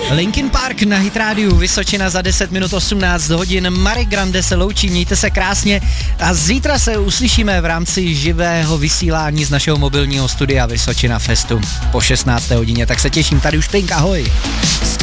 Linkin Park na Hit Radio, Vysočina za 10 minut 18 hodin. Marek Grande se loučí, mějte se krásně a zítra se uslyšíme v rámci živého vysílání z našeho mobilního studia Vysočina Festu po 16. hodině, tak se těším, tady už Pink, ahoj.